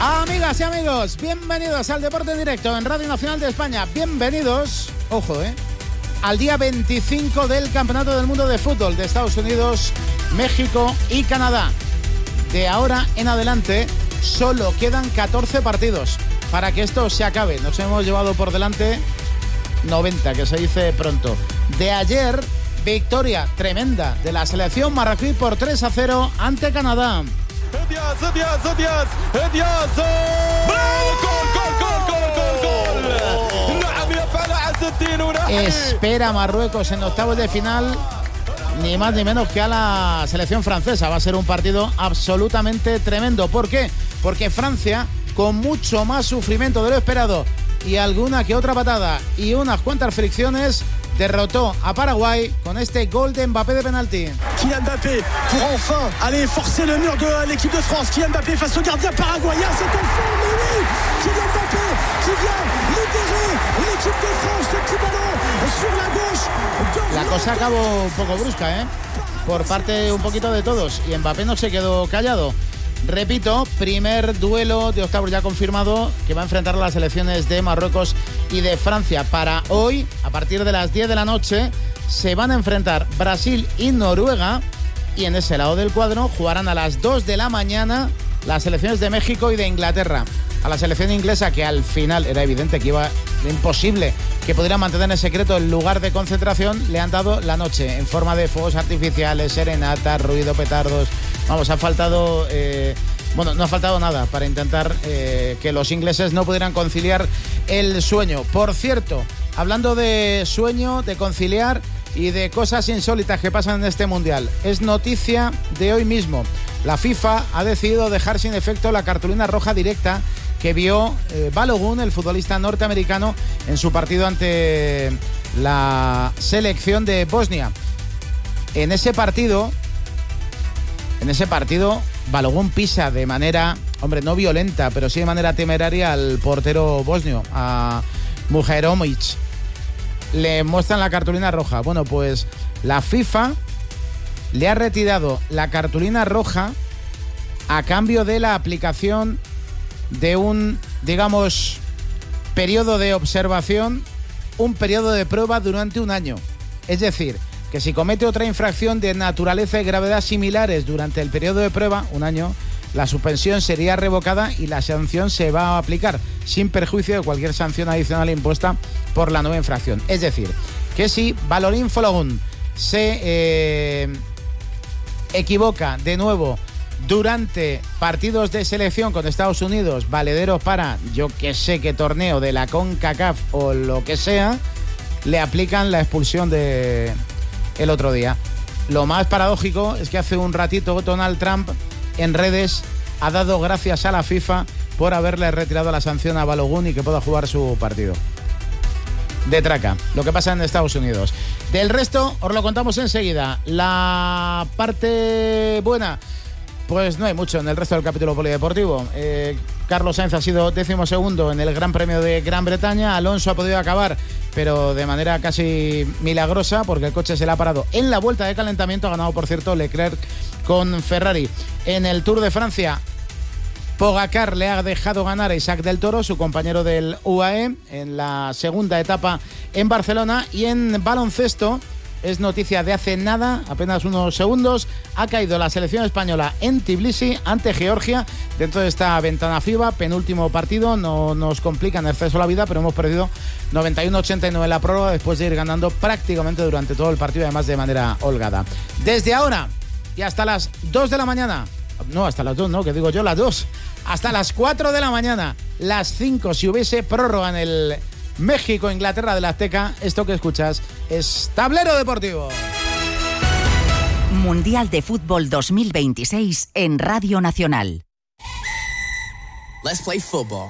Amigas y amigos, bienvenidos al Deporte en Directo en Radio Nacional de España. Bienvenidos, ojo, al día 25 del Campeonato del Mundo de Fútbol de Estados Unidos, México y Canadá. De ahora en adelante solo quedan 14 partidos para que esto se acabe. Nos hemos llevado por delante 90, que se dice pronto. De ayer, victoria tremenda de la selección marroquí por 3-0 ante Canadá. Espera Marruecos en octavos de final, ni más ni menos que a la selección francesa. Va a ser un partido absolutamente tremendo. ¿Por qué? Porque Francia, con mucho más sufrimiento de lo esperado y alguna que otra patada y unas cuantas fricciones, derrotó a Paraguay con este gol de Mbappé de penalti. Kylian Mbappé pour enfin aller forcer le mur de l'équipe de France. Kylian Mbappé face au gardien paraguayen. C'est en forme, mais oui, Kylian Mbappé qui vient libérer l'équipe de France. Le petit ballon sur la gauche. La cosa acabó un poco brusca, por parte un poquito de todos, y Mbappé no se quedó callado. Repito, primer duelo de octavos ya confirmado que va a enfrentar a las selecciones de Marruecos y de Francia. Para hoy, a partir de las 10 de la noche, se van a enfrentar Brasil y Noruega, y en ese lado del cuadro jugarán a las 2 de la mañana las selecciones de México y de Inglaterra. A la selección inglesa, que al final era evidente que iba imposible que pudiera mantener en secreto el lugar de concentración, le han dado la noche en forma de fuegos artificiales, serenatas, ruido, petardos. Vamos, ha faltado... no ha faltado nada para intentar que los ingleses no pudieran conciliar el sueño. Por cierto, hablando de sueño, de conciliar y de cosas insólitas que pasan en este Mundial, es noticia de hoy mismo. La FIFA ha decidido dejar sin efecto la cartulina roja directa que vio Balogun, el futbolista norteamericano, en su partido ante la selección de Bosnia. En ese partido, Balogun pisa de manera, no violenta, pero sí de manera temeraria al portero bosnio, a Mujairovic. Le muestran la cartulina roja. Bueno, pues la FIFA le ha retirado la cartulina roja a cambio de la aplicación de un, periodo de observación, un periodo de prueba durante un año. Es decir, que si comete otra infracción de naturaleza y gravedad similares durante el periodo de prueba, un año, la suspensión sería revocada y la sanción se va a aplicar sin perjuicio de cualquier sanción adicional impuesta por la nueva infracción. Es decir, que si Valorin Fologun se equivoca de nuevo durante partidos de selección con Estados Unidos, valederos para yo que sé qué torneo de la CONCACAF o lo que sea, le aplican la expulsión de el otro día. Lo más paradójico es que hace un ratito Donald Trump en redes ha dado gracias a la FIFA por haberle retirado la sanción a Balogun y que pueda jugar su partido. De traca, lo que pasa en Estados Unidos. Del resto, os lo contamos enseguida. La parte buena, pues no hay mucho en el resto del capítulo polideportivo. Carlos Sainz ha sido 12º en el Gran Premio de Gran Bretaña. Alonso ha podido acabar, pero de manera casi milagrosa, porque el coche se le ha parado en la vuelta de calentamiento. Ha ganado, por cierto, Leclerc con Ferrari. En el Tour de Francia, Pogacar le ha dejado ganar a Isaac del Toro, su compañero del UAE, en la segunda etapa en Barcelona. Y en baloncesto, es noticia de hace nada, apenas unos segundos, ha caído la selección española en Tbilisi ante Georgia dentro de esta ventana FIBA, penúltimo partido. No nos complica en exceso la vida, pero hemos perdido 91-89 en la prórroga después de ir ganando prácticamente durante todo el partido, además de manera holgada. Desde ahora y hasta las 2 de la mañana, no, hasta las 2 no, que digo yo, las 2, hasta las 4 de la mañana, las 5 si hubiese prórroga en el México-Inglaterra del Azteca, esto que escuchas es Tablero Deportivo. Mundial de Fútbol 2026 en Radio Nacional. Let's play football.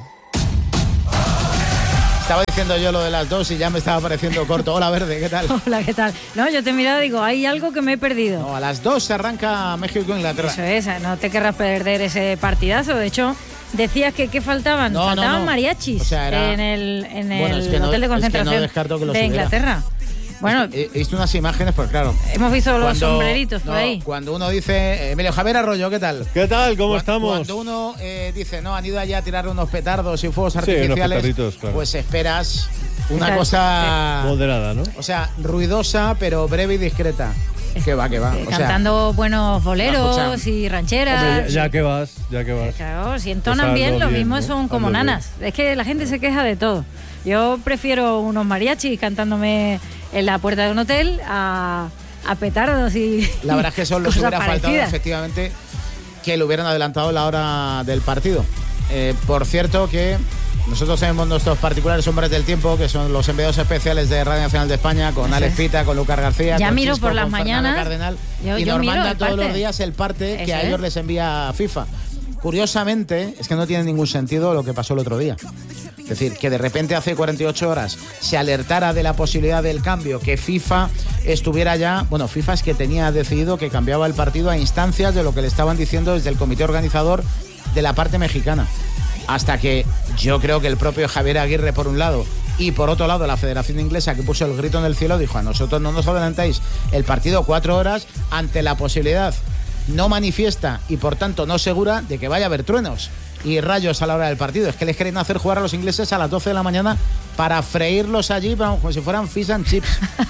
Estaba diciendo yo lo de las 2 y ya me estaba pareciendo corto. Hola, Verde, ¿qué tal? Hola, ¿qué tal? No, yo te miraba y digo, hay algo que me he perdido. No, a las 2 se arranca México-Inglaterra. Eso es, no te querrás perder ese partidazo. De hecho, decías que ¿qué faltaban? Faltaban mariachis, o sea, era... en el hotel de concentración de Inglaterra. Bueno, he visto unas imágenes, pues claro. Hemos visto los sombreritos por ahí. Cuando uno dice, Emilio Javier Arroyo, ¿qué tal? ¿Qué tal? ¿Cómo estamos? Cuando uno dice, no, han ido allá a tirar unos petardos y fuegos artificiales, claro. pues esperas una cosa moderada, ¿no? O sea, ruidosa, pero breve y discreta. Que va. Cantando buenos boleros y rancheras. Hombre, ya que vas. Claro, si entonan bien, lo mismo, ¿no? Son como nanas. Es que la gente se queja de todo. Yo prefiero unos mariachis cantándome en la puerta de un hotel a petardos y la verdad es que eso les hubiera faltado, efectivamente, que le hubieran adelantado la hora del partido. Por cierto que nosotros tenemos nuestros particulares hombres del tiempo, que son los enviados especiales de Radio Nacional de España, con Alex Pita, con Lucas García, ya con miro Chisco, por las con mañanas. Cardenal, yo y nos miro manda el todos parte. los días el parte Eso que a ellos les envía FIFA. Curiosamente, es que no tiene ningún sentido lo que pasó el otro día. Es decir, que de repente hace 48 horas se alertara de la posibilidad del cambio, que FIFA estuviera ya... Bueno, FIFA es que tenía decidido que cambiaba el partido a instancias de lo que le estaban diciendo desde el comité organizador de la parte mexicana. Hasta que yo creo que el propio Javier Aguirre, por un lado, y por otro lado la Federación Inglesa, que puso el grito en el cielo, dijo: a nosotros no nos adelantáis el partido 4 horas ante la posibilidad no manifiesta y por tanto no segura de que vaya a haber truenos y rayos a la hora del partido. Es que les quieren hacer jugar a los ingleses a las 12 de la mañana para freírlos allí como si fueran fish and chips.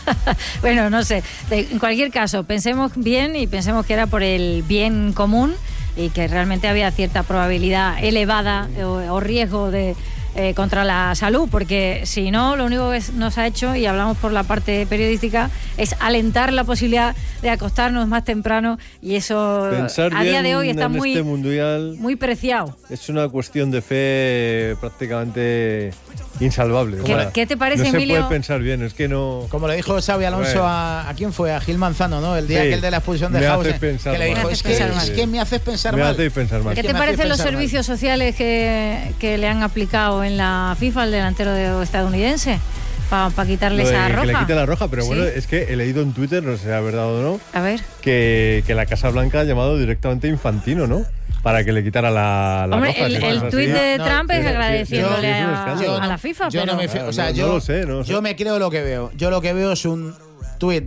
Bueno, no sé. En cualquier caso, pensemos bien y pensemos que era por el bien común y que realmente había cierta probabilidad elevada o riesgo de contra la salud, porque si no, lo único que nos ha hecho, y hablamos por la parte periodística, es alentar la posibilidad de acostarnos más temprano, y eso pensar a día de hoy está en muy, este mundial muy preciado. Es una cuestión de fe prácticamente insalvable. ¿Qué te parece, no Emilio? No se puede pensar bien, es que no... Como le dijo Xabi Alonso a quién fue, a Gil Manzano, ¿no? El día aquel de la expulsión de House, que le dijo, es que me haces pensar mal. ¿Qué te parecen los servicios sociales que le han aplicado en la FIFA al delantero estadounidense para quitarle esa roja? Que le quite la roja, pero bueno, es que he leído en Twitter, no sé si es verdad o no, a ver, que la Casa Blanca ha llamado directamente a Infantino, ¿no? Para que le quitara la roja. El tuit de Trump es agradeciéndole a la FIFA. Yo no me fío, o sea, yo no lo sé. Yo me creo lo que veo. Yo lo que veo es un tuit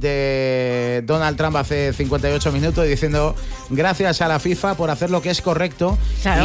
de Donald Trump hace 58 minutos diciendo gracias a la FIFA por hacer lo que es correcto, claro,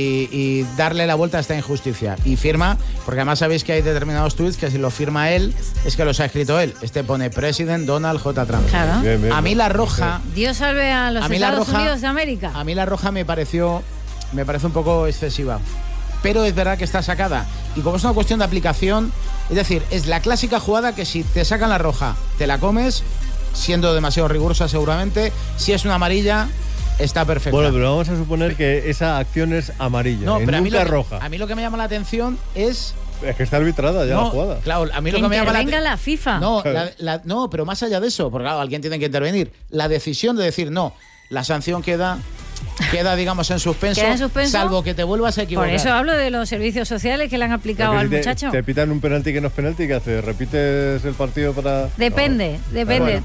y darle la vuelta a esta injusticia. Y firma, porque además sabéis que hay determinados tuits que si lo firma él es que los ha escrito él. Este pone President Donald J. Trump. Claro. Bien, a mí la roja... Dios salve a los Estados Unidos de América. A mí la roja me parece un poco excesiva. Pero es verdad que está sacada. Y como es una cuestión de aplicación, es decir, es la clásica jugada que si te sacan la roja, te la comes, siendo demasiado rigurosa seguramente. Si es una amarilla, está perfecta. Bueno, pero vamos a suponer que esa acción es amarilla, no, pero nunca roja. A mí lo que me llama la atención es que está arbitrada ya la jugada. Claro, a mí lo que me llama la FIFA. No, no, pero más allá de eso, porque claro, alguien tiene que intervenir. La decisión de decir no, la sanción queda, digamos, en suspenso, salvo que te vuelvas a equivocar. Por eso hablo de los servicios sociales que le han aplicado al muchacho. Te pitan un penalti que no es penalti, ¿qué haces? ¿Repites el partido para...? Depende. No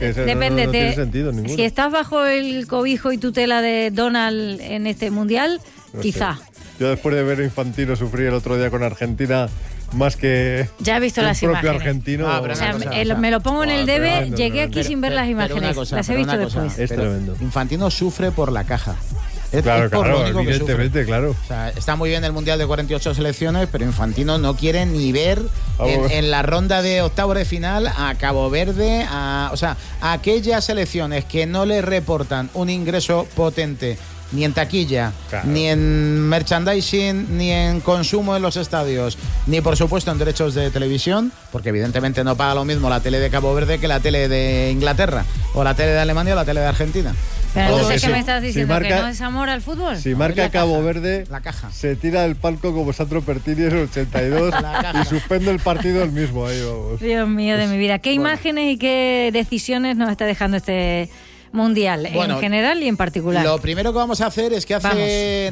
tiene sentido ninguno. Si estás bajo el cobijo y tutela de Donald en este mundial, no quizá. Sé. Yo después de ver a Infantino sufrir el otro día con Argentina... Más que ya he visto las propio imágenes. Argentino. Me lo pongo en el debe. Llegué aquí sin ver las imágenes. Las he visto después. Es tremendo. Infantino sufre por la caja. Claro, evidentemente, claro. O sea, está muy bien el Mundial de 48 selecciones, pero Infantino no quiere ni ver en la ronda de octavos de final a Cabo Verde, a aquellas selecciones que no le reportan un ingreso potente, ni en taquilla, claro, ni en merchandising, ni en consumo en los estadios, ni por supuesto en derechos de televisión, porque evidentemente no paga lo mismo la tele de Cabo Verde que la tele de Inglaterra, o la tele de Alemania o la tele de Argentina. Pero entonces, ¿qué me estás diciendo? ¿Que no es amor al fútbol? Si marca Cabo Verde, la caja, se tira del palco como Sandro Pertini en el 82 y suspende el partido el mismo. Ahí vamos. Dios mío de mi vida. ¿Qué imágenes y qué decisiones nos está dejando este mundial, en general y en particular? Lo primero que vamos a hacer es que hace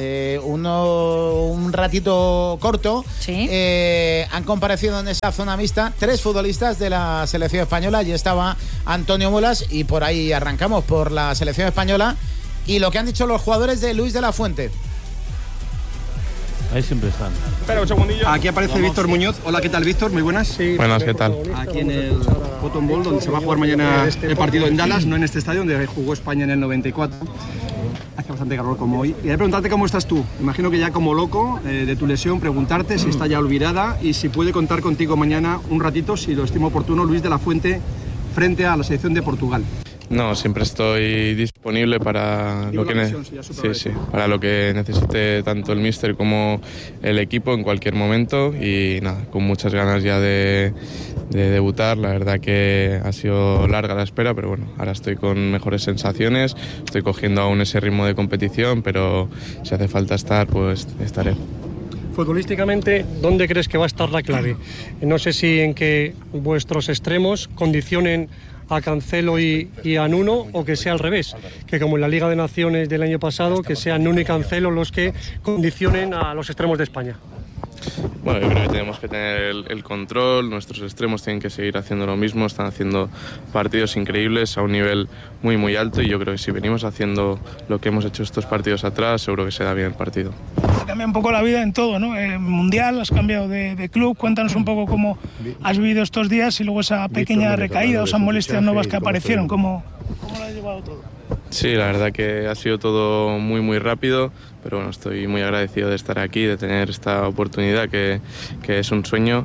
un ratito corto, ¿sí? Han comparecido en esa zona mixta 3 futbolistas de la selección española. Allí estaba Antonio Mulas y por ahí arrancamos por la selección española y lo que han dicho los jugadores de Luis de la Fuente. ahí siempre están. Espera un segundillo. Aquí aparece Víctor Muñoz. Hola, ¿qué tal, Víctor? Muy buenas. Sí, buenas, ¿qué tal? Aquí en el Cotton Bowl, donde se va a jugar mañana el partido en Dallas, no en este estadio donde jugó España en el 94. Hace bastante calor como hoy. Y voy a preguntarte cómo estás tú. Imagino que ya como loco de tu lesión, preguntarte si está ya olvidada y si puede contar contigo mañana un ratito, si lo estimo oportuno, Luis de la Fuente, frente a la selección de Portugal. No, siempre estoy disponible para lo que para lo que necesite tanto el míster como el equipo en cualquier momento y nada, con muchas ganas ya de debutar. La verdad que ha sido larga la espera, pero bueno, ahora estoy con mejores sensaciones, estoy cogiendo aún ese ritmo de competición, pero si hace falta estar, pues estaré. Futbolísticamente, ¿dónde crees que va a estar la clave? No sé si en que vuestros extremos condicionen a Cancelo y a Nuno, o que sea al revés, que como en la Liga de Naciones del año pasado, que sean Nuno y Cancelo los que condicionen a los extremos de España. Bueno, yo creo que tenemos que tener el control, nuestros extremos tienen que seguir haciendo lo mismo, están haciendo partidos increíbles a un nivel muy muy alto y yo creo que si venimos haciendo lo que hemos hecho estos partidos atrás, seguro que se da bien el partido. Cambia un poco la vida en todo, ¿no? Mundial, has cambiado de club, cuéntanos un poco cómo has vivido estos días y luego esa pequeña recaída o esas molestias nuevas que aparecieron, ¿cómo lo has llevado todo? Sí, la verdad que ha sido todo muy muy rápido, pero bueno, estoy muy agradecido de estar aquí, de tener esta oportunidad que es un sueño.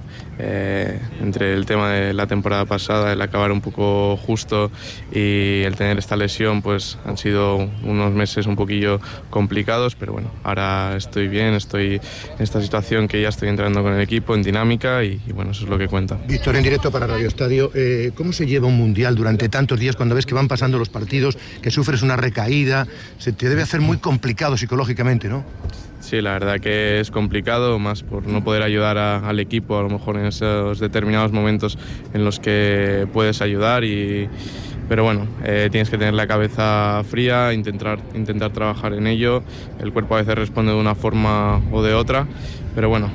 Entre el tema de la temporada pasada, el acabar un poco justo y el tener esta lesión, pues han sido unos meses un poquillo complicados, pero bueno, ahora estoy bien, estoy en esta situación que ya estoy entrando con el equipo en dinámica y bueno, eso es lo que cuenta. Víctor, en directo para Radio Estadio, ¿cómo se lleva un mundial durante tantos días cuando ves que van pasando los partidos, que sufres una recaída? Se te debe hacer muy complicado psicológicamente, ¿no? Sí, la verdad que es complicado, más por no poder ayudar al equipo, a lo mejor en esos determinados momentos en los que puedes ayudar pero bueno, tienes que tener la cabeza fría, intentar trabajar en ello. El cuerpo a veces responde de una forma o de otra, pero bueno,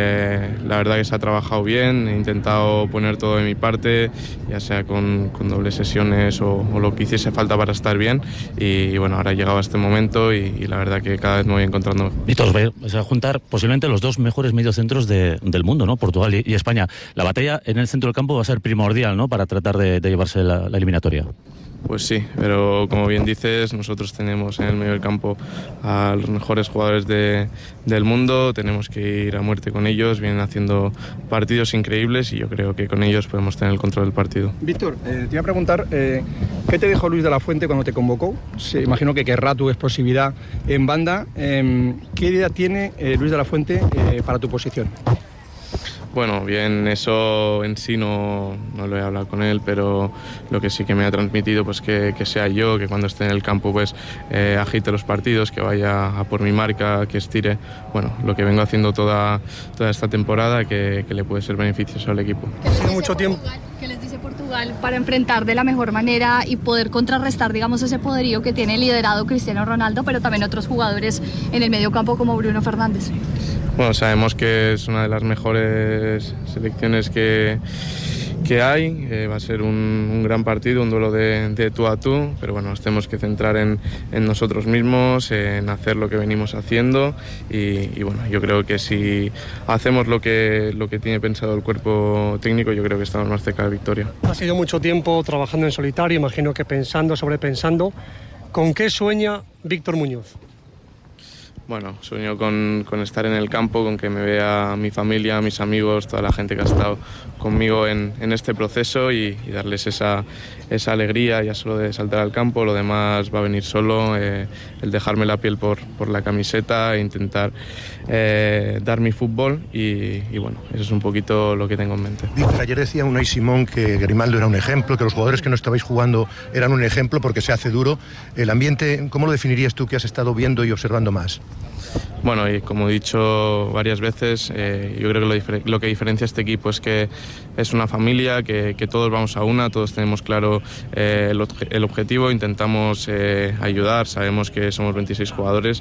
la verdad que se ha trabajado bien, he intentado poner todo de mi parte, ya sea con dobles sesiones o lo que hiciese falta para estar bien y bueno, ahora he llegado a este momento y la verdad que cada vez me voy encontrando. Víctor, vas a juntar posiblemente los dos mejores mediocentros del mundo, ¿no? Portugal y España. La batalla en el centro del campo va a ser primordial, ¿no? Para tratar de llevarse la eliminatoria. Pues sí, pero como bien dices, nosotros tenemos en el medio del campo a los mejores jugadores del mundo, tenemos que ir a muerte con ellos, vienen haciendo partidos increíbles y yo creo que con ellos podemos tener el control del partido. Víctor, te iba a preguntar, ¿qué te dijo Luis de la Fuente cuando te convocó? Sí, imagino que querrá tu explosividad en banda. ¿Qué idea tiene Luis de la Fuente para tu posición? Bueno, bien, eso en sí no lo he hablado con él, pero lo que sí que me ha transmitido pues que sea yo, que cuando esté en el campo pues agite los partidos, que vaya a por mi marca, que estire, bueno, lo que vengo haciendo toda esta temporada, que le puede ser beneficioso al equipo. ¿Qué les dice Portugal para enfrentar de la mejor manera y poder contrarrestar, digamos, ese poderío que tiene liderado Cristiano Ronaldo, pero también otros jugadores en el medio campo como Bruno Fernández? Bueno, sabemos que es una de las mejores selecciones que hay, va a ser un gran partido, un duelo de tú a tú, pero bueno, nos tenemos que centrar en nosotros mismos, en hacer lo que venimos haciendo y bueno, yo creo que si hacemos lo que tiene pensado el cuerpo técnico, yo creo que estamos más cerca de victoria. Ha sido mucho tiempo trabajando en solitario, imagino que sobrepensando. ¿Con qué sueña Víctor Muñoz? Bueno, sueño con estar en el campo, con que me vea mi familia, mis amigos, toda la gente que ha estado conmigo en este proceso y darles esa alegría ya solo de saltar al campo. Lo demás va a venir solo, el dejarme la piel por la camiseta e intentar dar mi fútbol y bueno, eso es un poquito lo que tengo en mente. Víctor, ayer decía Unai Simón que Grimaldo era un ejemplo, que los jugadores que no estabais jugando eran un ejemplo porque se hace duro. El ambiente, ¿cómo lo definirías tú que has estado viendo y observando más? Bueno, y como he dicho varias veces, yo creo que lo que diferencia a este equipo es que es una familia, que todos vamos a una, todos tenemos claro el objetivo, intentamos ayudar, sabemos que somos 26 jugadores,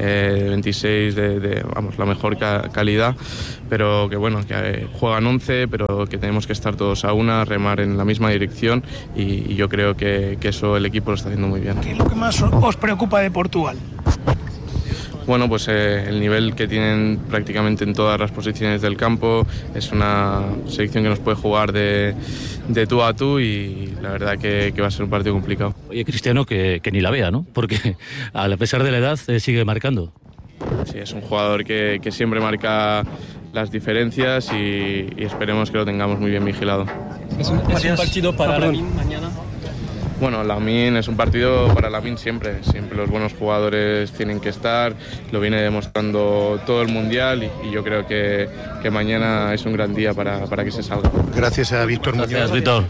26 de la mejor calidad, pero que bueno, que juegan 11, pero que tenemos que estar todos a una, remar en la misma dirección y yo creo que eso el equipo lo está haciendo muy bien. ¿Qué es lo que más os preocupa de Portugal? Bueno, pues el nivel que tienen prácticamente en todas las posiciones del campo, es una selección que nos puede jugar de tú a tú y la verdad que va a ser un partido complicado. Oye, Cristiano, que ni la vea, ¿no? Porque a pesar de la edad sigue marcando. Sí, es un jugador que siempre marca las diferencias y esperemos que lo tengamos muy bien vigilado. ¿Es un partido para Lamine mañana? Bueno, Lamine es un partido para Lamine siempre los buenos jugadores tienen que estar, lo viene demostrando todo el Mundial y yo creo que mañana es un gran día para que se salga. Gracias a Víctor Muñoz. Gracias, Víctor.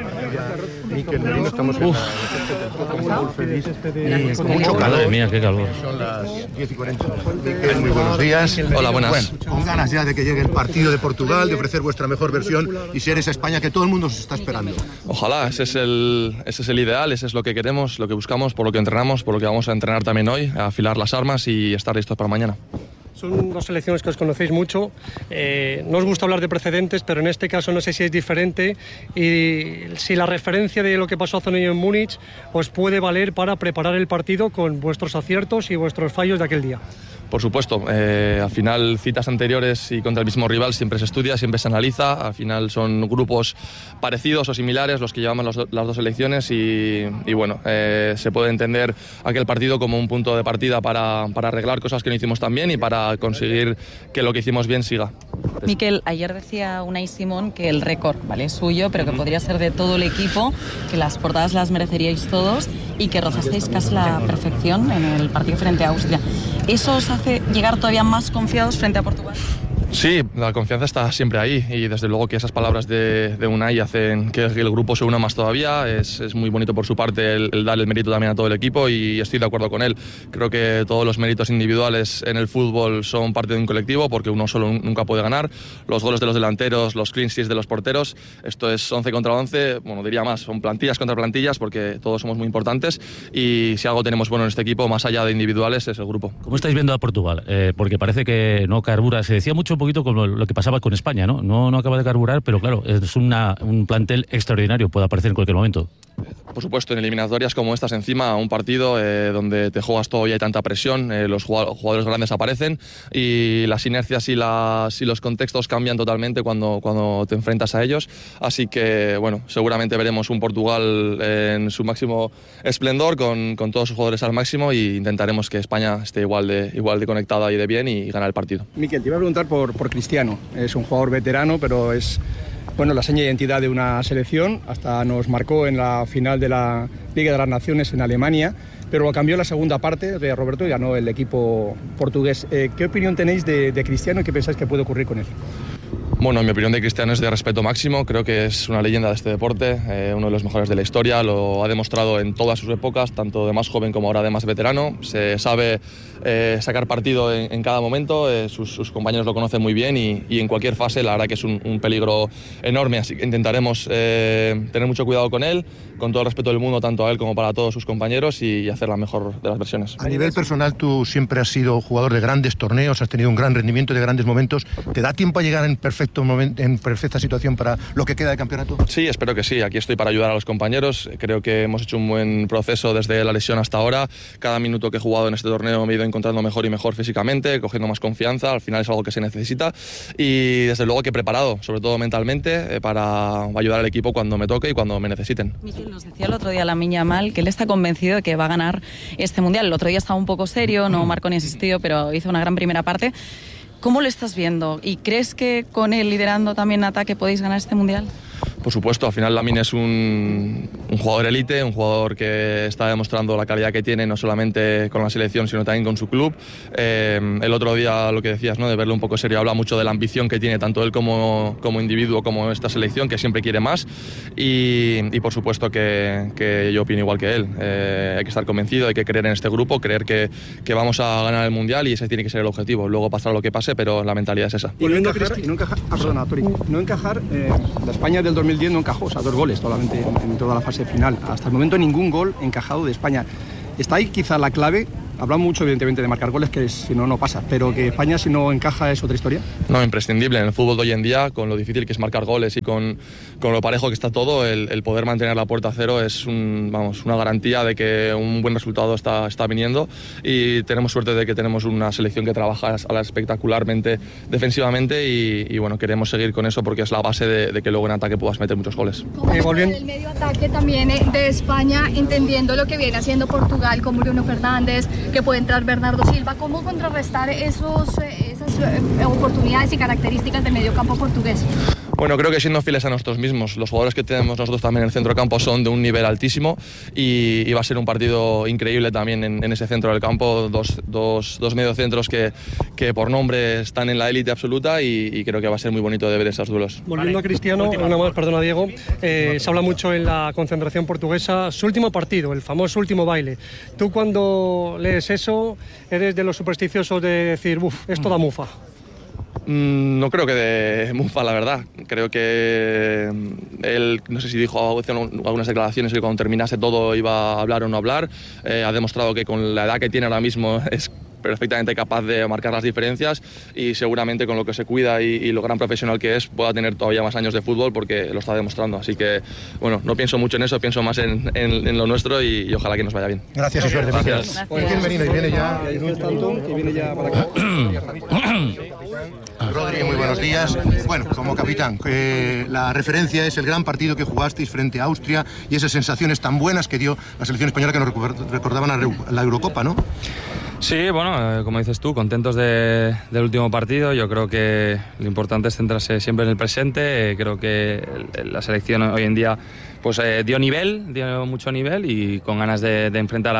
Mikel Merino, estamos en muy feliz y con mucho calor. Madre mía, qué calor. Son las 10:40. Mikel, muy buenos días. Hola, buenas. Bueno, con ganas ya de que llegue el partido de Portugal, de ofrecer vuestra mejor versión y ser esa España que todo el mundo os está esperando. Ojalá, ese es el ideal, ese es lo que queremos, lo que buscamos, por lo que entrenamos, por lo que vamos a entrenar también hoy, a afilar las armas y estar listos para mañana. Son dos selecciones que os conocéis mucho, no os gusta hablar de precedentes, pero en este caso no sé si es diferente y si la referencia de lo que pasó hace un año en Múnich os puede valer para preparar el partido con vuestros aciertos y vuestros fallos de aquel día. Por supuesto, al final citas anteriores y contra el mismo rival siempre se estudia, siempre se analiza, al final son grupos parecidos o similares los que llevamos las dos selecciones y bueno, se puede entender aquel partido como un punto de partida para arreglar cosas que no hicimos tan bien y para conseguir que lo que hicimos bien siga. Mikel, ayer decía Unai Simón que el récord, ¿vale?, es suyo, pero que podría ser de todo el equipo, que las portadas las mereceríais todos y que rozasteis casi la perfección en el partido frente a Austria. ¿Eso os hace llegar todavía más confiados frente a Portugal? Sí, la confianza está siempre ahí y desde luego que esas palabras de Unai hacen que el grupo se una más todavía. Es muy bonito por su parte el dar el mérito también a todo el equipo y estoy de acuerdo con él. Creo que todos los méritos individuales en el fútbol son parte de un colectivo porque uno solo nunca puede ganar. Los goles de los delanteros, los clean sheets de los porteros, esto es 11 contra 11, bueno, diría más, son plantillas contra plantillas porque todos somos muy importantes y si algo tenemos bueno en este equipo, más allá de individuales, es el grupo. ¿Cómo estáis viendo a Portugal? Porque parece que no carbura, se decía mucho un poquito como lo que pasaba con España, ¿no? No acaba de carburar, pero claro, es un plantel extraordinario, puede aparecer en cualquier momento. Por supuesto, en eliminatorias como estas encima, un partido donde te juegas todo y hay tanta presión, los jugadores grandes aparecen y las inercias y los contextos cambian totalmente cuando te enfrentas a ellos, así que bueno, seguramente veremos un Portugal en su máximo esplendor con todos sus jugadores al máximo e intentaremos que España esté igual de conectada y de bien y ganar el partido. Mikel, te iba a preguntar por Cristiano, es un jugador veterano pero es la seña de identidad de una selección, hasta nos marcó en la final de la Liga de las Naciones en Alemania, pero lo cambió en la segunda parte de Roberto y ganó el equipo portugués. ¿Qué opinión tenéis de Cristiano y qué pensáis que puede ocurrir con él? Bueno, mi opinión de Cristiano es de respeto máximo, creo que es una leyenda de este deporte, uno de los mejores de la historia, lo ha demostrado en todas sus épocas, tanto de más joven como ahora de más veterano, se sabe sacar partido en cada momento, sus compañeros lo conocen muy bien y en cualquier fase la verdad que es un peligro enorme, así que intentaremos tener mucho cuidado con él, con todo el respeto del mundo, tanto a él como para todos sus compañeros y hacer la mejor de las versiones. A nivel personal, tú siempre has sido jugador de grandes torneos, has tenido un gran rendimiento, de grandes momentos, ¿te da tiempo a llegar en perfecta situación para lo que queda de campeonato? Sí, espero que sí. Aquí estoy para ayudar a los compañeros. Creo que hemos hecho un buen proceso desde la lesión hasta ahora. Cada minuto que he jugado en este torneo me he ido encontrando mejor y mejor físicamente, cogiendo más confianza. Al final es algo que se necesita y desde luego que he preparado, sobre todo mentalmente, para ayudar al equipo cuando me toque y cuando me necesiten. Mikel, nos decía el otro día Lamine Yamal que él está convencido de que va a ganar este Mundial. El otro día estaba un poco serio, no marcó ni asistió, pero hizo una gran primera parte. ¿Cómo lo estás viendo? ¿Y crees que con él liderando también ataque podéis ganar este Mundial? Por supuesto, al final Lamine es un jugador élite, un jugador que está demostrando la calidad que tiene no solamente con la selección sino también con su club. El otro día lo que decías, ¿no?, de verlo un poco serio, habla mucho de la ambición que tiene tanto él como individuo como esta selección, que siempre quiere más y por supuesto que yo opino igual que él. Hay que estar convencido, hay que creer en este grupo, creer que vamos a ganar el Mundial y ese tiene que ser el objetivo. Luego pasará lo que pase, pero la mentalidad es esa. Y no encajar, la España del 2010 no encajó, o sea, 2 goles solamente en toda la fase final. Hasta el momento ningún gol encajado de España. ¿Está ahí quizá la clave Hablamos mucho, evidentemente, de marcar goles, que si no, no pasa, pero que España, si no encaja, es otra historia. No, imprescindible. En el fútbol de hoy en día, con lo difícil que es marcar goles y con lo parejo que está todo, el poder mantener la puerta a cero es una garantía de que un buen resultado está viniendo, y tenemos suerte de que tenemos una selección que trabaja espectacularmente defensivamente y bueno, queremos seguir con eso porque es la base de que luego en ataque puedas meter muchos goles. Volviendo el medio ataque también de España, entendiendo lo que viene haciendo Portugal con Bruno Fernández, que puede entrar Bernardo Silva, ¿cómo contrarrestar esas oportunidades y características del medio campo portugués? Bueno, creo que siendo fieles a nosotros mismos, los jugadores que tenemos nosotros también en el centro del campo son de un nivel altísimo y va a ser un partido increíble también en ese centro del campo, dos mediocentros que por nombre están en la élite absoluta y creo que va a ser muy bonito de ver esos duelos. Volviendo a Cristiano, una más, perdona Diego, se habla mucho en la concentración portuguesa, su último partido, el famoso último baile. Tú cuando lees eso, ¿eres de los supersticiosos de decir, esto da mufa? No creo que de mufa, la verdad. Creo que él, no sé si dijo algunas declaraciones que cuando terminase todo iba a hablar o no hablar. Ha demostrado que con la edad que tiene ahora mismo es perfectamente capaz de marcar las diferencias y seguramente con lo que se cuida y lo gran profesional que es pueda tener todavía más años de fútbol porque lo está demostrando. Así que, bueno, no pienso mucho en eso, pienso más en lo nuestro y ojalá que nos vaya bien. Gracias y suerte. Gracias. Viene ya para acá. Rodri, muy buenos días. Bueno, como capitán, la referencia es el gran partido que jugasteis frente a Austria y esas sensaciones tan buenas que dio la selección española que nos recordaban a la Eurocopa, ¿no? Sí, bueno, como dices tú, contentos del último partido. Yo creo que lo importante es centrarse siempre en el presente. Creo que la selección hoy en día pues dio mucho nivel y con ganas de enfrentar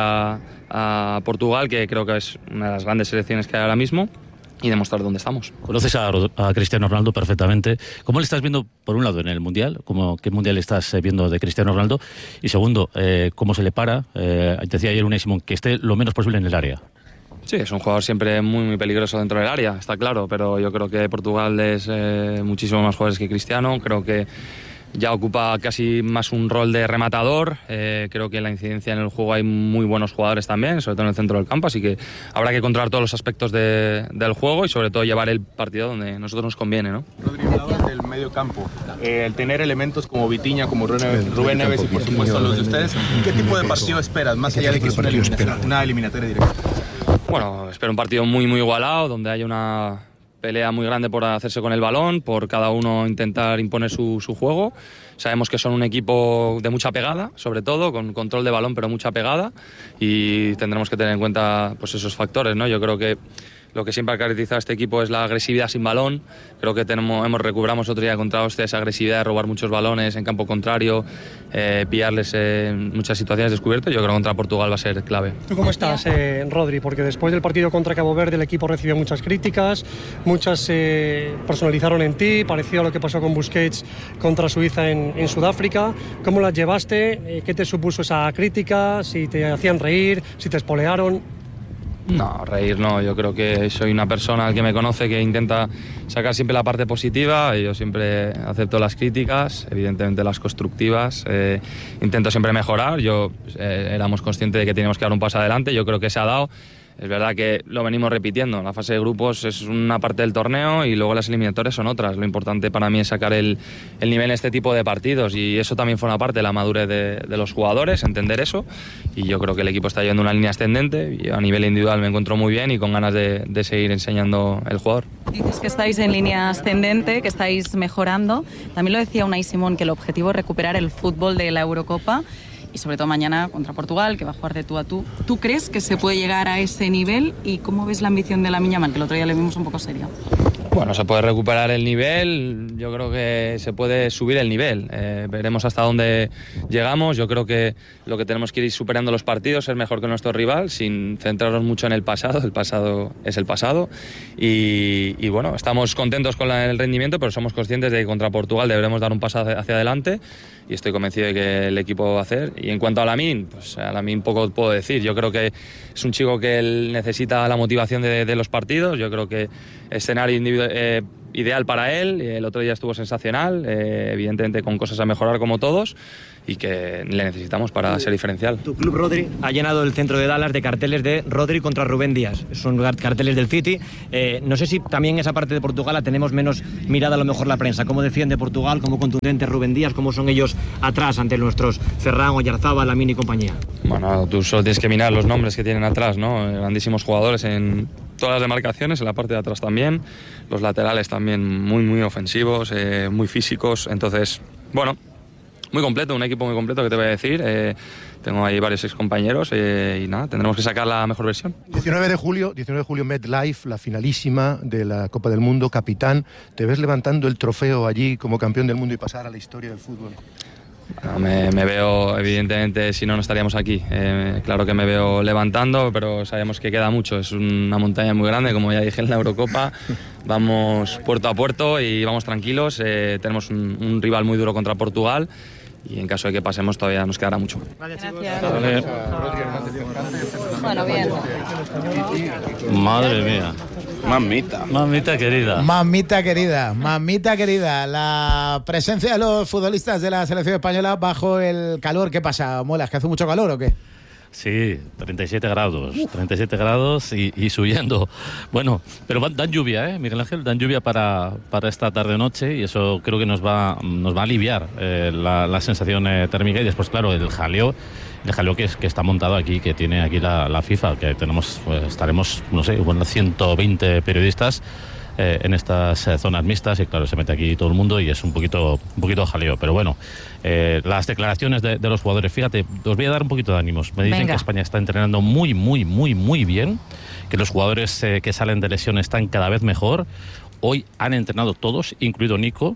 a Portugal, que creo que es una de las grandes selecciones que hay ahora mismo, y demostrar dónde estamos. Conoces a Cristiano Ronaldo perfectamente. ¿Cómo le estás viendo, por un lado, en el Mundial? ¿Qué Mundial estás viendo de Cristiano Ronaldo? Y segundo, ¿cómo se le para? Decía ayer Unai Simón que esté lo menos posible en el área. Sí, es un jugador siempre muy, muy peligroso dentro del área, está claro, pero yo creo que Portugal es muchísimo más jugadores que Cristiano. Creo que ya ocupa casi más un rol de rematador. Creo que en la incidencia en el juego hay muy buenos jugadores también, sobre todo en el centro del campo, así que habrá que controlar todos los aspectos del juego y sobre todo llevar el partido donde a nosotros nos conviene, ¿no? Rodri, hablaba del medio campo, el tener elementos como Vitinha, como Rubén Neves y por supuesto los de ustedes. ¿Qué tipo de partido esperas, más allá de que es una eliminatoria directa? Bueno, espero un partido muy, muy igualado, donde haya una pelea muy grande por hacerse con el balón, por cada uno intentar imponer su juego. Sabemos que son un equipo de mucha pegada, sobre todo, con control de balón, pero mucha pegada, y tendremos que tener en cuenta pues esos factores, ¿no? Yo creo que lo que siempre ha caracterizado a este equipo es la agresividad sin balón. Creo que recuperamos otro día contra Austria esa agresividad de robar muchos balones en campo contrario, pillarles en muchas situaciones descubiertas. Yo creo que contra Portugal va a ser clave. ¿Tú cómo estás, Rodri? Porque después del partido contra Cabo Verde el equipo recibió muchas críticas, muchas personalizaron en ti, parecido a lo que pasó con Busquets contra Suiza en Sudáfrica. ¿Cómo las llevaste? ¿Qué te supuso esa crítica? ¿Si te hacían reír? ¿Si te espolearon? No, reír no. Yo creo que soy una persona al que me conoce que intenta sacar siempre la parte positiva y yo siempre acepto las críticas, evidentemente las constructivas. Intento siempre mejorar. Éramos conscientes de que teníamos que dar un paso adelante. Yo creo que se ha dado. Es verdad que lo venimos repitiendo, la fase de grupos es una parte del torneo y luego las eliminatorias son otras. Lo importante para mí es sacar el nivel en este tipo de partidos y eso también forma parte de la madurez de los jugadores, entender eso, y yo creo que el equipo está llevando una línea ascendente y a nivel individual me encuentro muy bien y con ganas de seguir enseñando el jugador. Dices que estáis en línea ascendente, que estáis mejorando. También lo decía Unai Simón, que el objetivo es recuperar el fútbol de la Eurocopa y sobre todo mañana contra Portugal, que va a jugar de tú a tú. ¿Tú crees que se puede llegar a ese nivel? ¿Y cómo ves la ambición de Lamine Yamal, que el otro día le vimos un poco serio? Bueno, se puede recuperar el nivel, yo creo que se puede subir el nivel. Veremos hasta dónde llegamos. Yo creo que lo que tenemos que ir superando los partidos, ser mejor que nuestro rival, sin centrarnos mucho en el pasado. El pasado es el pasado. Y bueno, estamos contentos con el rendimiento, pero somos conscientes de que contra Portugal deberemos dar un paso hacia adelante. Y estoy convencido de que el equipo va a hacer. Y en cuanto a Lamine, pues a Lamine poco puedo decir. Yo creo que es un chico que él necesita la motivación de los partidos. Yo creo que escenario ideal para él. El otro día estuvo sensacional, evidentemente con cosas a mejorar como todos, y que le necesitamos para ser diferencial. Tu club, Rodri, ha llenado el centro de Dallas de carteles de Rodri contra Rubén Díaz. Son carteles del City. No sé si también esa parte de Portugal la tenemos menos mirada a lo mejor la prensa. ¿Cómo defiende Portugal? ¿Cómo contundente Rubén Díaz? ¿Cómo son ellos atrás ante nuestros Ferran, Oyarzábal, Lamine y compañía? Bueno, tú solo tienes que mirar los nombres que tienen atrás, ¿no? Grandísimos jugadores en todas las demarcaciones, en la parte de atrás también. Los laterales también muy ofensivos, muy físicos. Entonces, bueno, muy completo, un equipo muy completo, que te voy a decir. Tengo ahí varios excompañeros y nada, tendremos que sacar la mejor versión. 19 de julio, MetLife, la finalísima de la Copa del Mundo, capitán. ¿Te ves levantando el trofeo allí como campeón del mundo y pasar a la historia del fútbol? Bueno, me veo, evidentemente, si no estaríamos aquí. Claro que me veo levantando, pero sabemos que queda mucho. Es una montaña muy grande, como ya dije en la Eurocopa. Vamos puerto a puerto y vamos tranquilos. Tenemos un rival muy duro contra Portugal. Y en caso de que pasemos todavía nos quedará mucho. Gracias. Vale. Bueno, bien. Madre mía. Mamita querida. La presencia de los futbolistas de la selección española bajo el calor. ¿Qué pasa, Muelas? ¿Que hace mucho calor o qué? Sí, 37 grados y subiendo. Bueno, pero dan lluvia, Miguel Ángel, dan lluvia para esta tarde-noche, y eso creo que nos va a aliviar la sensación térmica. Y después, claro, el jaleo que está montado aquí, que tiene aquí la FIFA, que tenemos, pues, estaremos, no sé, 120 periodistas en estas zonas mixtas, y claro, se mete aquí todo el mundo y es un poquito jaleo. Pero bueno, las declaraciones de los jugadores, fíjate, os voy a dar un poquito de ánimos. Me dicen que España está entrenando muy bien, que los jugadores que salen de lesión están cada vez mejor. Hoy han entrenado todos, incluido Nico,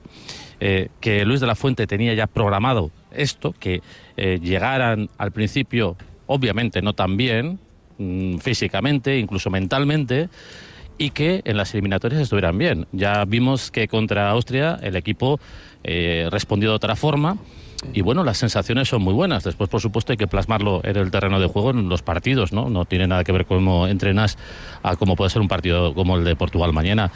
que Luis de la Fuente tenía ya programado esto, que llegaran al principio, obviamente no tan bien, físicamente, incluso mentalmente, y que en las eliminatorias estuvieran bien. Ya vimos que contra Austria el equipo respondió de otra forma, y bueno, las sensaciones son muy buenas. Después, por supuesto, hay que plasmarlo en el terreno de juego, en los partidos, ¿no? No tiene nada que ver cómo entrenas a cómo puede ser un partido como el de Portugal mañana.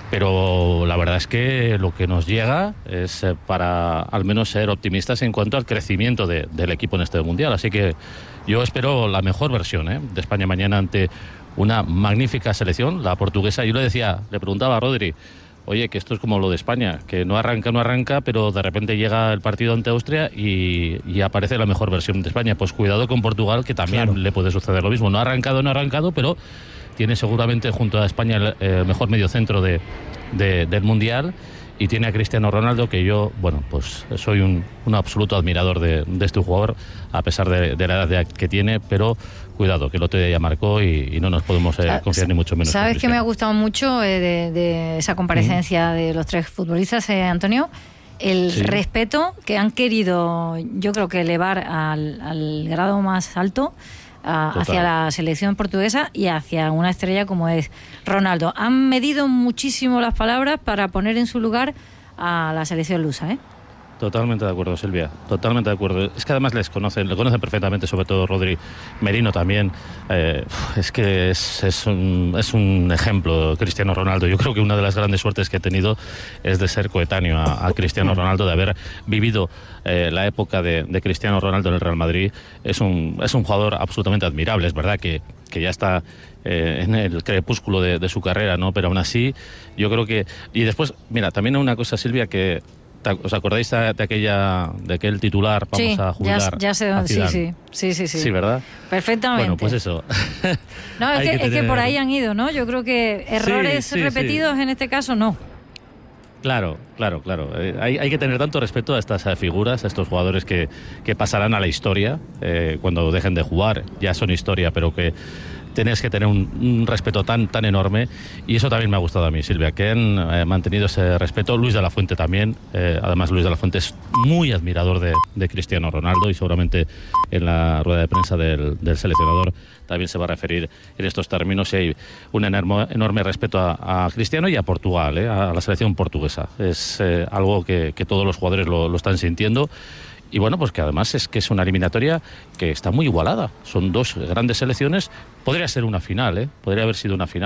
Pero la verdad es que lo que nos llega es para al menos ser optimistas en cuanto al crecimiento del equipo en este Mundial. Así que yo espero la mejor versión de España mañana ante una magnífica selección, la portuguesa. Yo le preguntaba a Rodri, oye, que esto es como lo de España, que no arranca, pero de repente llega el partido ante Austria y aparece la mejor versión de España. Pues cuidado con Portugal, que también le puede suceder lo mismo. No ha arrancado, pero tiene seguramente junto a España el mejor mediocentro del Mundial, y tiene a Cristiano Ronaldo, que yo, bueno, pues soy un absoluto admirador de este jugador, a pesar de la edad que tiene, pero cuidado, que el otro día ya marcó y no nos podemos confiar ni mucho menos. ¿Sabes qué me ha gustado mucho de esa comparecencia de los tres futbolistas, Antonio? El respeto que han querido, yo creo que elevar al grado más alto hacia la selección portuguesa y hacia una estrella como es Ronaldo. Han medido muchísimo las palabras para poner en su lugar a la selección lusa, Totalmente de acuerdo, Silvia, totalmente de acuerdo. Es que además le conocen perfectamente, sobre todo Rodri, Merino también. Es que es un ejemplo, Cristiano Ronaldo. Yo creo que una de las grandes suertes que he tenido es de ser coetáneo a Cristiano Ronaldo, de haber vivido la época de Cristiano Ronaldo en el Real Madrid. Es un jugador absolutamente admirable. Es verdad que ya está en el crepúsculo de su carrera, ¿no? Pero aún así, yo creo que... Y después, mira, también una cosa, Silvia, que... ¿Os acordáis de aquel titular? Vamos a jugar. Ya sé dónde. Sí. Sí, ¿verdad? Perfectamente. Bueno, pues eso. No, es que por ahí han ido, ¿no? Yo creo que errores repetidos en este caso no. Claro. Hay que tener tanto respeto a estas figuras, a estos jugadores que pasarán a la historia cuando dejen de jugar. Ya son historia, pero que tienes que tener un respeto tan enorme, y eso también me ha gustado a mí, Silvia, que han mantenido ese respeto. Luis de la Fuente también, además Luis de la Fuente es muy admirador de Cristiano Ronaldo, y seguramente en la rueda de prensa del seleccionador también se va a referir en estos términos, y hay un enorme respeto a Cristiano y a Portugal, a la selección portuguesa. Es algo que todos los jugadores lo están sintiendo. Y bueno, pues que además es una eliminatoria que está muy igualada. Son dos grandes selecciones. Podría ser una final, podría haber sido una final.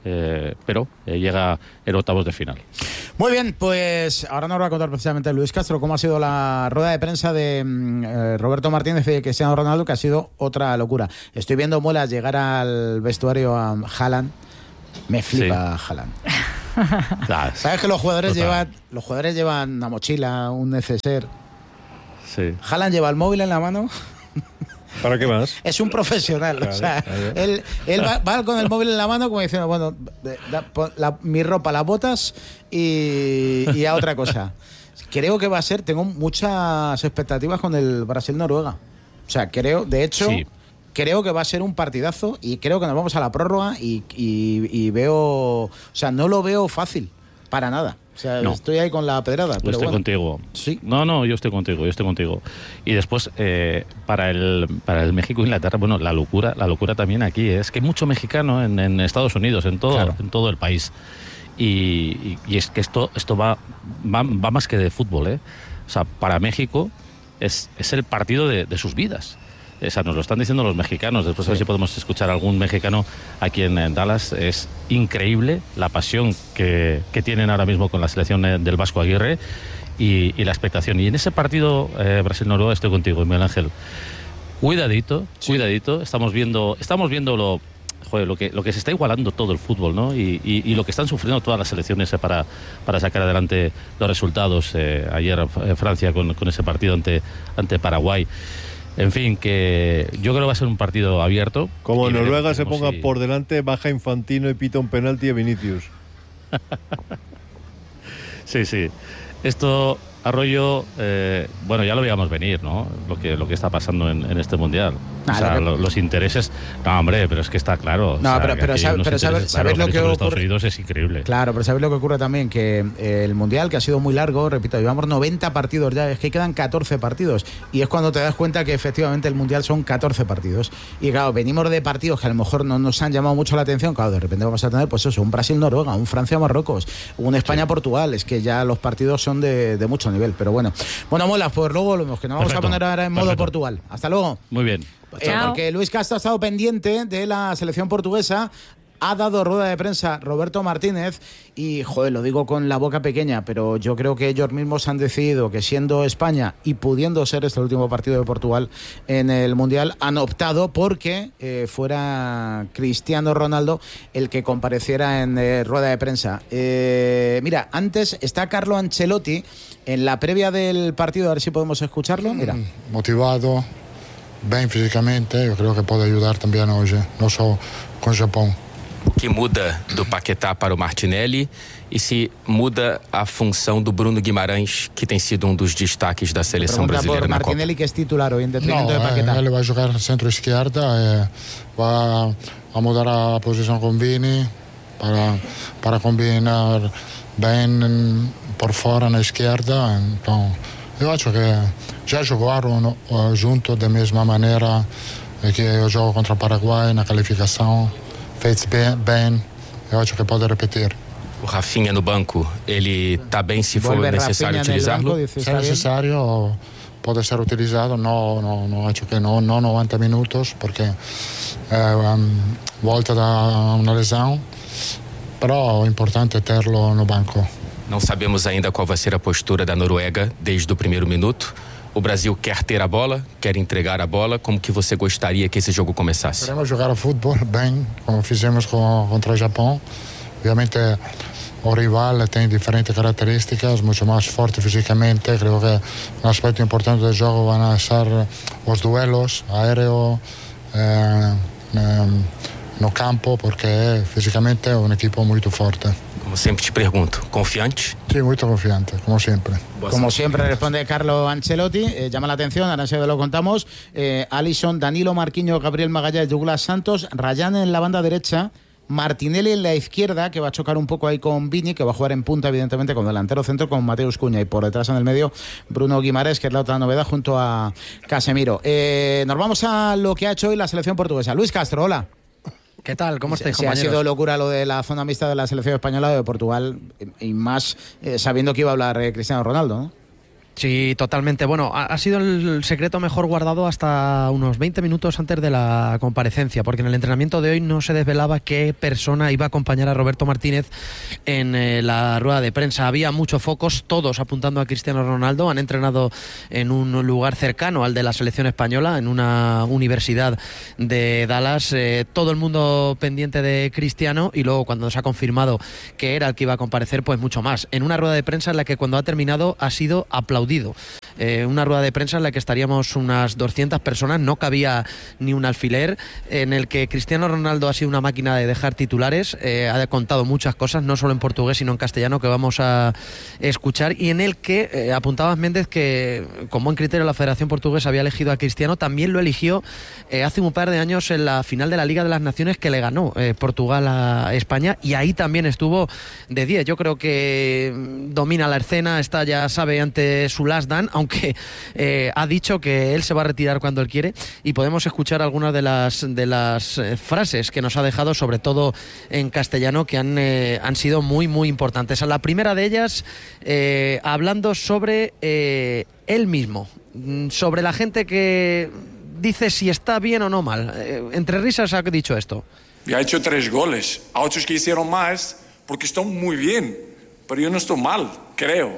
pero llega en octavos de final. Muy bien, pues ahora nos va a contar precisamente Luis Castro cómo ha sido la rueda de prensa de Roberto Martínez y Cristiano Ronaldo, que ha sido otra locura. Estoy viendo muelas llegar al vestuario a Haaland. Me flipa Haaland. ¿Sabes que los jugadores llevan una mochila, un neceser? Sí. Haaland lleva el móvil en la mano. ¿Para qué más? Es un profesional, claro, o sea, él va con el móvil en la mano como diciendo, bueno, mi ropa, las botas y a otra cosa. Creo que va a ser, tengo muchas expectativas con el Brasil-Noruega. O sea, creo que va a ser un partidazo y creo que nos vamos a la prórroga y veo, o sea, no lo veo fácil, para nada. O sea, no. Estoy ahí con la pedrada. Yo estoy contigo. Sí. No, yo estoy contigo. Y después, para el México-Inglaterra, bueno, la locura también aquí es que hay mucho mexicano en Estados Unidos, en todo el país. Y es que esto va más que de fútbol, ¿eh? O sea, para México es el partido de sus vidas. O sea, nos lo están diciendo los mexicanos. Después a ver si podemos escuchar a algún mexicano aquí en Dallas. Es increíble la pasión que tienen ahora mismo con la selección del Vasco Aguirre y la expectación. Y en ese partido Brasil-Noruega estoy contigo, Miguel Ángel. Cuidadito. Estamos viendo lo que se está igualando todo el fútbol, ¿no? Y lo que están sufriendo todas las selecciones para sacar adelante los resultados. Ayer Francia con ese partido ante Paraguay. En fin, que yo creo que va a ser un partido abierto. Como Noruega se ponga por delante, baja Infantino y pita un penalti a Vinicius. Sí. Esto, Arroyo, bueno, ya lo veíamos venir, ¿no? Lo que está pasando en este Mundial. Los intereses... No, hombre, pero es que está claro. No, pero ¿sabes lo que ocurre? Estados Unidos es increíble. Claro, pero ¿sabes lo que ocurre también? Que el Mundial, que ha sido muy largo, repito, llevamos 90 partidos ya, es que quedan 14 partidos. Y es cuando te das cuenta que efectivamente el Mundial son 14 partidos. Y claro, venimos de partidos que a lo mejor no nos han llamado mucho la atención. Claro, de repente vamos a tener, pues eso, un Brasil-Noruega, un Francia-Marruecos, un España-Portugal. Es que ya los partidos son de mucho nivel. Pero bueno, Molas, pues luego volvemos, que nos vamos a poner ahora en modo Portugal. Hasta luego. Muy bien. Porque Luis Castro ha estado pendiente de la selección portuguesa. Ha dado rueda de prensa Roberto Martínez y, lo digo con la boca pequeña, pero yo creo que ellos mismos han decidido que, siendo España y pudiendo ser este el último partido de Portugal en el Mundial, han optado porque fuera Cristiano Ronaldo el que compareciera en rueda de prensa. Mira, antes está Carlo Ancelotti en la previa del partido, a ver si podemos escucharlo. Mira. Motivado, bem fisicamente, eu creio que pode ajudar também hoje, não só com o Japão. O que muda do Paquetá para o Martinelli e se muda a função do Bruno Guimarães, que tem sido dos destaques da seleção brasileira na Copa? Martinelli, que é titular hoje, em detrimento de Paquetá. Ele vai jogar no centro-esquerda, vai mudar a posição com Vini para combinar bem por fora na esquerda. Então, eu acho que já jogaram junto da mesma maneira que eu jogo contra o Paraguai na qualificação, fez bem, eu acho que pode repetir. O Rafinha no banco, ele está bem se for necessário utilizá-lo? Se é necessário, pode ser utilizado, não acho que não 90 minutos, porque volta da uma lesão, però o importante é ter-lo no banco. Não sabemos ainda qual vai ser a postura da Noruega desde o primeiro minuto. O Brasil quer ter a bola, quer entregar a bola. Como que você gostaria que esse jogo começasse? Queremos jogar o futebol bem, como fizemos contra o Japão. Obviamente o rival tem diferentes características, muito mais forte fisicamente. Creo que um aspecto importante do jogo vão ser os duelos aéreo no campo, porque fisicamente é um equipo muito forte. Como sempre te pergunto, confiante? Sí, muy confiante, como siempre. Como siempre responde Carlo Ancelotti. Llama la atención, ahora se lo contamos. Alisson, Danilo, Marquinhos, Gabriel Magalhães, Douglas Santos, Ryan en la banda derecha, Martinelli en la izquierda, que va a chocar un poco ahí con Vini, que va a jugar en punta, evidentemente, con delantero centro, con Mateus Cunha, y por detrás en el medio Bruno Guimarães, que es la otra novedad, junto a Casemiro. Nos vamos a lo que ha hecho hoy la selección portuguesa. Luis Castro, hola. ¿Qué tal? ¿Cómo estáis, compañeros? Ha sido locura lo de la zona mixta de la selección española de Portugal, y más sabiendo que iba a hablar Cristiano Ronaldo, ¿no? Sí, totalmente. Bueno, ha sido el secreto mejor guardado hasta unos 20 minutos antes de la comparecencia, porque en el entrenamiento de hoy no se desvelaba qué persona iba a acompañar a Roberto Martínez en la rueda de prensa. Había muchos focos, todos apuntando a Cristiano Ronaldo. Han entrenado en un lugar cercano al de la selección española, en una universidad de Dallas. Todo el mundo pendiente de Cristiano, y luego cuando se ha confirmado que era el que iba a comparecer, pues mucho más. En una rueda de prensa en la que cuando ha terminado ha sido aplaudido. Una rueda de prensa en la que estaríamos unas 200 personas, no cabía ni un alfiler, en el que Cristiano Ronaldo ha sido una máquina de dejar titulares, ha contado muchas cosas, no solo en portugués sino en castellano, que vamos a escuchar, y en el que apuntaba Méndez que con buen criterio la Federación Portuguesa había elegido a Cristiano. También lo eligió hace un par de años en la final de la Liga de las Naciones, que le ganó Portugal a España, y ahí también estuvo de 10. Yo creo que domina la escena, está, ya sabe, ante su last dance, aunque ha dicho que él se va a retirar cuando él quiere, y podemos escuchar algunas de las frases que nos ha dejado, sobre todo en castellano, que han sido muy muy importantes. La primera de ellas, hablando sobre él mismo, sobre la gente que dice si está bien o no mal. Entre risas ha dicho esto. Ya he hecho 3 goles, a otros que hicieron más porque están muy bien, pero yo no estoy mal, creo.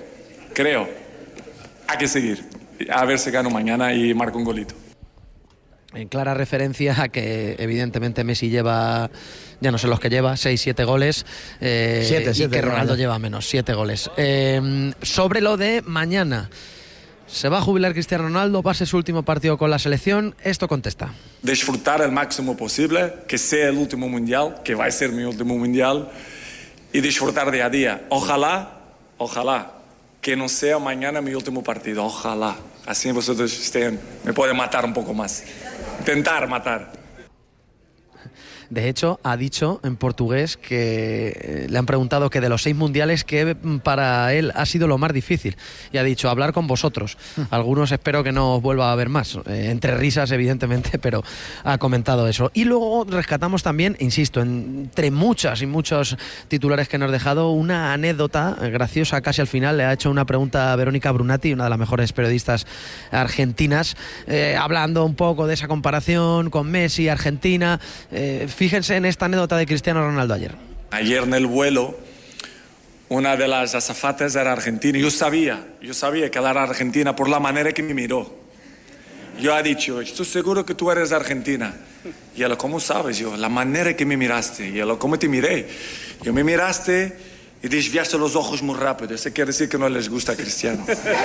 Hay que seguir, a ver si gano mañana y marco un golito. En clara referencia a que evidentemente Messi lleva, ya no sé los que lleva, 6-7 goles, y que Ronaldo lleva menos, 7 goles. Sobre lo de mañana, ¿se va a jubilar Cristiano Ronaldo? ¿Va a ser su último partido con la selección? Esto contesta. Disfrutar el máximo posible, que sea el último mundial, que va a ser mi último mundial, y disfrutar día a día. Ojalá que no sea mañana mi último partido, ojalá. Así vosotros me pueden matar un poco más. Intentar matar. De hecho, ha dicho en portugués que le han preguntado que de los 6 mundiales, que para él ha sido lo más difícil. Y ha dicho, hablar con vosotros. Algunos espero que no vuelva a haber más. Entre risas, evidentemente, pero ha comentado eso. Y luego rescatamos también, insisto, entre muchas y muchos titulares que nos ha dejado, una anécdota graciosa casi al final. Le ha hecho una pregunta a Verónica Brunati, una de las mejores periodistas argentinas, hablando un poco de esa comparación con Messi, Argentina. Fíjense en esta anécdota de Cristiano Ronaldo ayer. Ayer en el vuelo, una de las azafatas era argentina. Yo sabía que era argentina por la manera que me miró. Yo he dicho, estoy seguro que tú eres argentina. Y ella, ¿cómo sabes? Yo, la manera que me miraste. Y ella, ¿cómo te miré? Yo me miraste y desviaste los ojos muy rápido. Eso quiere decir que no les gusta a Cristiano.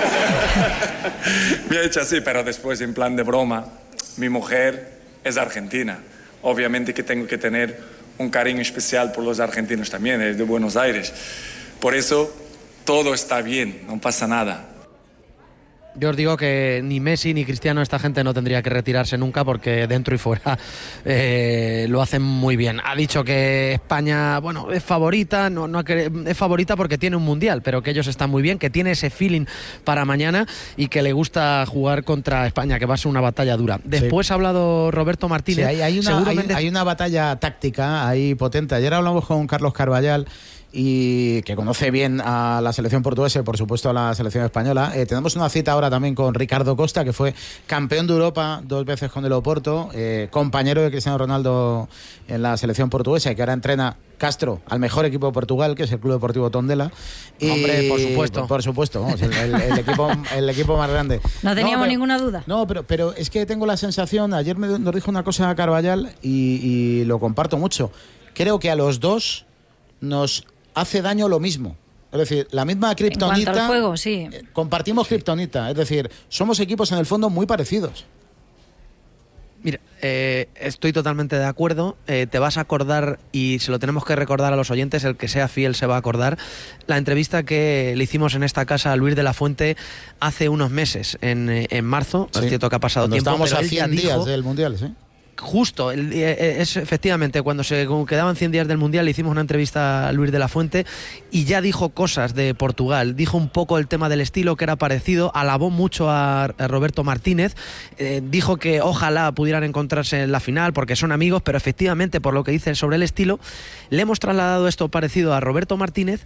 Me ha dicho así, pero después, en plan de broma, mi mujer es argentina. Obviamente que tengo que tener un cariño especial por los argentinos también, es de Buenos Aires. Por eso, todo está bien, no pasa nada. Yo os digo que ni Messi ni Cristiano, esta gente no tendría que retirarse nunca, porque dentro y fuera lo hacen muy bien. Ha dicho que España, bueno, es favorita, es favorita porque tiene un mundial, pero que ellos están muy bien, que tiene ese feeling para mañana y que le gusta jugar contra España, que va a ser una batalla dura. Después ha hablado Roberto Martínez. Sí, hay una batalla táctica ahí potente. Ayer hablamos con Carlos Carballal, y que conoce bien a la selección portuguesa y por supuesto a la selección española. Tenemos una cita ahora también con Ricardo Costa, que fue campeón de Europa 2 veces con el Oporto, compañero de Cristiano Ronaldo en la selección portuguesa, y que ahora entrena Castro al mejor equipo de Portugal, que es el Club Deportivo Tondela. Hombre, por supuesto. Por supuesto, vamos, el equipo más grande. No teníamos ninguna duda. No, pero es que tengo la sensación, ayer nos dijo una cosa Carballal y lo comparto mucho. Creo que a los dos nos hace daño lo mismo. Es decir, la misma kriptonita. En cuanto al juego, sí. Compartimos kriptonita. Es decir, somos equipos en el fondo muy parecidos. Mira, estoy totalmente de acuerdo. Te vas a acordar, y se lo tenemos que recordar a los oyentes, el que sea fiel se va a acordar, la entrevista que le hicimos en esta casa a Luis de la Fuente hace unos meses, en marzo. Sí. Es cierto que ha pasado tiempo. Estábamos a 100 días del Mundial, ¿sí? Justo, es efectivamente cuando se quedaban 100 días del Mundial, le hicimos una entrevista a Luis de la Fuente y ya dijo cosas de Portugal, dijo un poco el tema del estilo, que era parecido, alabó mucho a Roberto Martínez, dijo que ojalá pudieran encontrarse en la final porque son amigos, pero efectivamente por lo que dicen sobre el estilo, le hemos trasladado esto parecido a Roberto Martínez,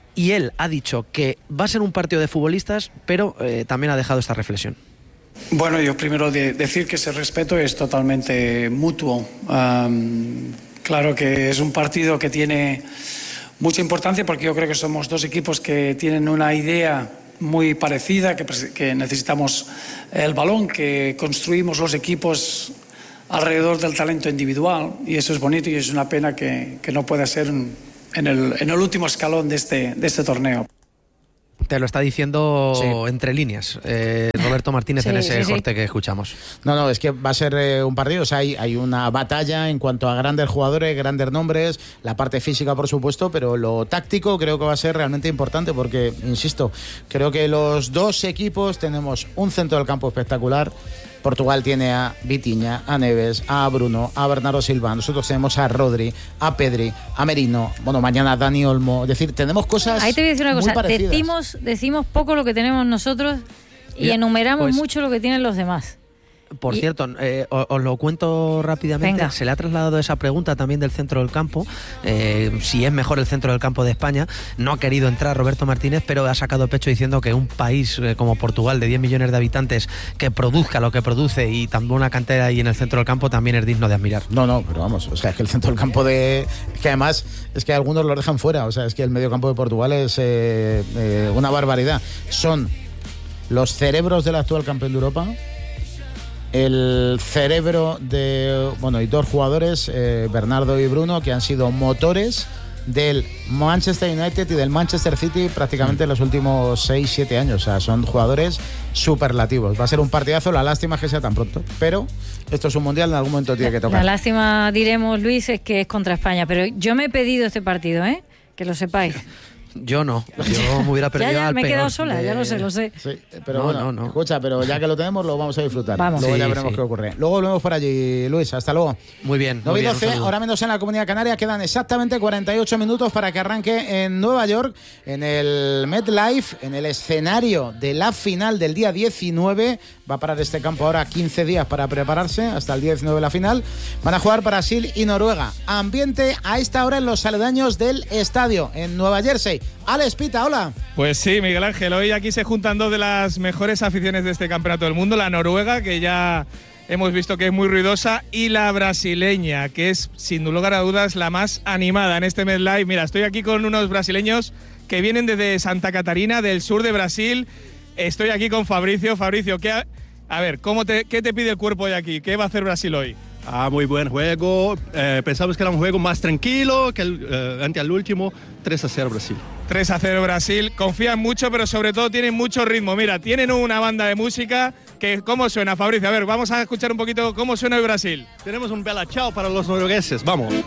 y él ha dicho que va a ser un partido de futbolistas, pero también ha dejado esta reflexión. Bueno, yo primero decir que ese respeto es totalmente mutuo. Claro que es un partido que tiene mucha importancia porque yo creo que somos dos equipos que tienen una idea muy parecida, que necesitamos el balón, que construimos los equipos alrededor del talento individual, y eso es bonito y es una pena que no pueda ser en el último escalón de este torneo. Te lo está diciendo entre líneas Roberto Martínez en ese corte que escuchamos. No, es que va a ser un partido, o sea, hay una batalla en cuanto a grandes jugadores, grandes nombres, la parte física por supuesto, pero lo táctico creo que va a ser realmente importante porque, insisto, creo que los dos equipos tenemos un centro del campo espectacular. Portugal tiene a Vitinha, a Neves, a Bruno, a Bernardo Silva. Nosotros tenemos a Rodri, a Pedri, a Merino. Bueno, mañana Dani Olmo. Es decir, tenemos cosas. Ahí te voy a decir una cosa. Parecidas. Decimos poco lo que tenemos nosotros y enumeramos mucho lo que tienen los demás. Por cierto, os lo cuento rápidamente. Venga. Se le ha trasladado esa pregunta también del centro del campo, si es mejor el centro del campo de España. No ha querido entrar Roberto Martínez, pero ha sacado pecho diciendo que un país como Portugal de 10 millones de habitantes que produzca lo que produce y también una cantera ahí en el centro del campo también es digno de admirar. No, pero vamos, o sea, es que el centro del campo es que además es que algunos lo dejan fuera, o sea, es que el medio campo de Portugal es una barbaridad. Son los cerebros del actual campeón de Europa, el cerebro de, y dos jugadores, Bernardo y Bruno, que han sido motores del Manchester United y del Manchester City prácticamente en los últimos 6-7 años. O sea, son jugadores superlativos. Va a ser un partidazo, la lástima es que sea tan pronto, pero esto es un mundial, en algún momento tiene que tocar. La lástima, diremos, Luis, es que es contra España, pero yo me he pedido este partido, que lo sepáis. Yo no, yo me hubiera perdido ya al me he peor quedado sola, ya lo sé. Sí, pero no. Escucha, pero ya que lo tenemos lo vamos a disfrutar. Vamos. Luego ya veremos qué ocurre. Luego volvemos por allí, Luis, hasta luego. Muy bien. 9:12, ahora menos en la Comunidad Canaria, quedan exactamente 48 minutos para que arranque en Nueva York, en el MetLife, en el escenario de la final del día 19. Va a parar este campo ahora 15 días para prepararse hasta el día 19 de la final. Van a jugar Brasil y Noruega. Ambiente a esta hora en los aledaños del estadio, en Nueva Jersey. Alex Pita, hola. Pues sí, Miguel Ángel, hoy aquí se juntan dos de las mejores aficiones de este campeonato del mundo, la noruega, que ya hemos visto que es muy ruidosa, y la brasileña, que es sin lugar a dudas la más animada en este MetLife. Mira, estoy aquí con unos brasileños que vienen desde Santa Catarina, del sur de Brasil. Estoy aquí con Fabricio. Fabricio, a ver, ¿qué te pide el cuerpo de aquí? ¿Qué va a hacer Brasil hoy? Muy buen juego. Pensamos que era un juego más tranquilo que ante el último. 3-0 Brasil. 3-0 Brasil. Confían mucho, pero sobre todo tienen mucho ritmo. Mira, tienen una banda de música que... ¿Cómo suena, Fabricio? A ver, vamos a escuchar un poquito cómo suena el Brasil. Tenemos un bella chao para los noruegueses. Vamos.